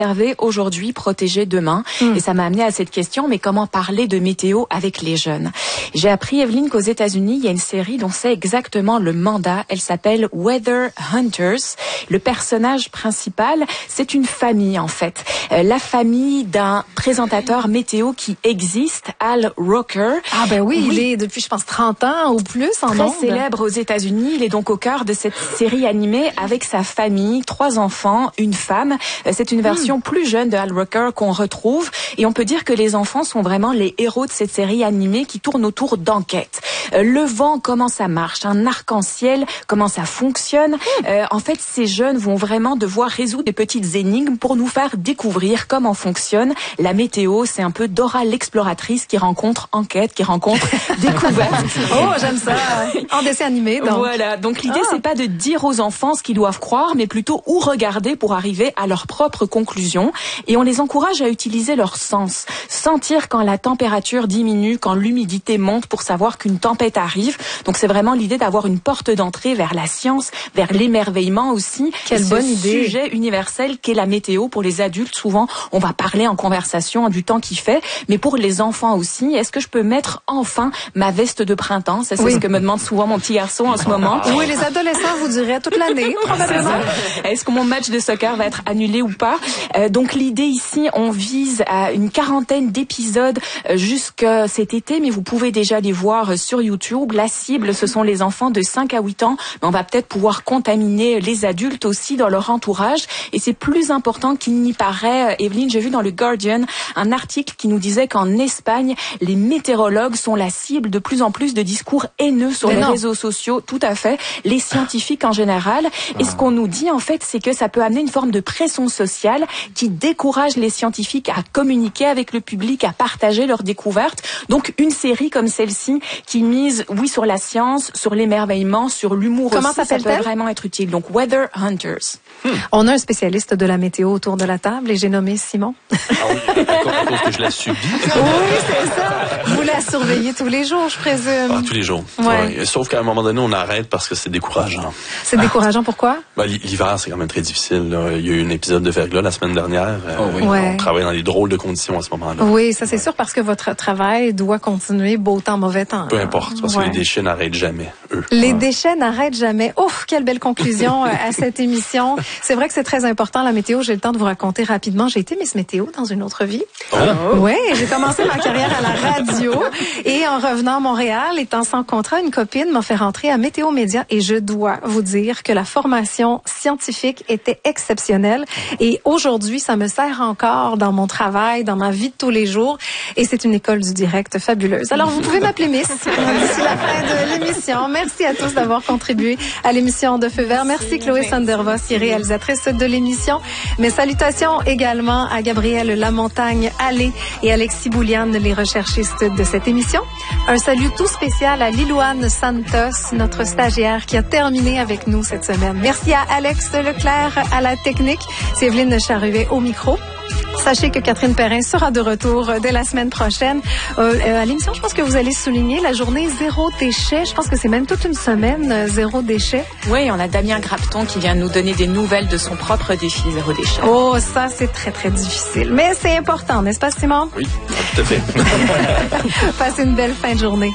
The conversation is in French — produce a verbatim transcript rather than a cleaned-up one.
aujourd'hui, protéger demain. Mmh. Et ça m'a amené à cette question, mais comment parler de météo avec les jeunes? J'ai appris, Evelyne, qu'aux États-Unis, il y a une série dont c'est exactement le mandat. Elle s'appelle Weather Hunters. Le personnage principal, c'est une famille, en fait. Euh, la famille d'un présentateur météo qui existe, Al Roker. Ah ben oui, oui, il est depuis, je pense, trente ans ou plus en Très ondes. célèbre aux États-Unis. Il est donc au cœur de cette série animée avec sa famille, trois enfants, une femme. C'est une version mmh. plus jeune de Al Roker qu'on retrouve. Et on peut dire que les enfants sont vraiment les héros de cette série animée qui tourne autour d'enquêtes. Euh, le vent, comment ça marche, un arc-en-ciel, comment ça fonctionne. Mmh. Euh, en fait, ces jeunes vont vraiment devoir résoudre des petites énigmes pour nous faire découvrir comment fonctionne la météo. C'est un peu Dora l'exploratrice qui rencontre enquête, qui rencontre découverte. Oh, j'aime ça. En dessin animé, donc. Voilà. Donc, l'idée, ah. c'est pas de dire aux enfants ce qu'ils doivent croire, mais plutôt où regarder pour arriver à leur propre conclusion. Et on les encourage à utiliser leur sens. Sentir quand la température diminue, quand l'humidité monte pour savoir qu'une tempête arrive. Donc, c'est vraiment l'idée d'avoir une porte d'entrée vers la science, vers l'émerveillement aussi. Quelle bonne idée. Sujet universel qu'est la météo pour les adultes. Souvent, on va parler en conversation du temps qu'il fait, mais pour les enfants aussi, est-ce que je peux mettre enfin ma veste de printemps? Ça, c'est oui. ce que me demande souvent mon petit garçon en ce moment. Oui, les adolescents vous diraient toute l'année, probablement. Est-ce que mon match de soccer va être annulé ou pas? Euh, donc, l'idée ici, on vise à une quarantaine d'épisodes euh, jusqu'à cet été, mais vous pouvez déjà les voir sur YouTube. La cible, ce sont les enfants de cinq à huit ans, mais on va peut-être pouvoir contaminer les adultes aussi dans leur entourage. Et c'est plus important qu'il n'y paraît. Evelyne, j'ai vu dans le Guardian un article qui nous disait qu'en Espagne, les météorologues sont la cible de plus en plus de discours haineux sur mais les non. réseaux sociaux. Tout à fait. Les scientifiques en général. Et ce qu'on nous dit, en fait, c'est que ça peut amener une forme de pression sociale qui décourage les scientifiques à communiquer avec le public, à partager leurs découvertes. Donc, une série comme celle-ci qui mise, oui, sur la science, sur l'émerveillement, sur l'humour Comment aussi, ça peut vraiment être utile. Donc, Weather Hunters. Hmm. On a un spécialiste de la météo autour de la table et j'ai nommé Simon. Ah oui, à cause que je la subis. Oui, c'est ça. Vous la surveillez tous les jours, je présume. Ah, tous les jours. Ouais. Ouais. Sauf qu'à un moment donné, on arrête parce que c'est décourageant. C'est décourageant, pourquoi? Ben, l'hiver, c'est quand même très difficile. Là. Il y a eu un épisode de verglas la semaine dernière. Oh, oui. ouais. On travaille dans des drôles de conditions à ce moment-là. Oui, ça c'est ouais. sûr parce que votre travail doit continuer beau temps, mauvais temps. Peu importe, parce ouais. que les déchets n'arrêtent jamais, eux. Les ouais. déchets n'arrêtent jamais. Ouf, quelle belle conclusion à cette émission. C'est vrai que c'est très important, la météo. J'ai le temps de vous raconter rapidement. J'ai été Miss Météo dans une autre vie. Oh. Oui, j'ai commencé ma carrière à la radio et en revenant à Montréal, étant sans contrat, une copine m'a fait rentrer à Météo Média et je dois vous dire que la formation scientifique était exceptionnelle et aujourd'hui, ça me sert encore dans mon travail, dans ma vie de tous les jours et c'est une école du direct fabuleuse. Alors, vous pouvez m'appeler Miss d'ici la fin de l'émission. Merci à tous d'avoir contribué à l'émission de Feu Vert. Merci Chloé Sandervos, réalisatrice de l'émission. Mes salutations également à Gabrielle Lamontagne-Allé et Alexis Bouliane, les recherchistes de cette émission. Un salut tout spécial à Lilouane Santos, notre stagiaire qui a terminé avec nous cette semaine. Merci à Alex Leclerc à la technique. C'est Evelyne Charruet au micro. Sachez que Catherine Perrin sera de retour dès la semaine prochaine. Euh, euh, à l'émission, je pense que vous allez souligner la journée zéro déchet. Je pense que c'est même toute une semaine euh, zéro déchet. Oui, on a Damien Grapton qui vient nous donner des nouvelles de son propre défi zéro déchet. Oh, ça, c'est très, très difficile. Mais c'est important, n'est-ce pas, Simon? Oui, tout à fait. Passez une belle fin de journée.